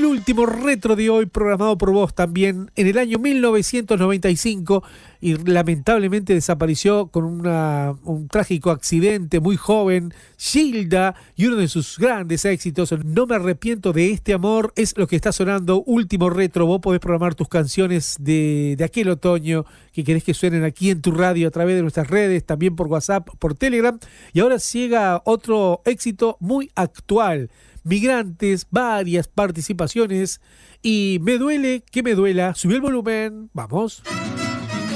el último retro de hoy, programado por vos también en el año 1995, y lamentablemente desapareció con un trágico accidente, muy joven, Gilda, y uno de sus grandes éxitos, No me arrepiento de este amor, es lo que está sonando. Último retro. Vos podés programar tus canciones de aquel otoño que querés que suenen aquí en tu radio a través de nuestras redes, también por WhatsApp, por Telegram. Y ahora llega otro éxito muy actual. Migrantes, varias participaciones, y Me duele que me duela. Subí el volumen, vamos.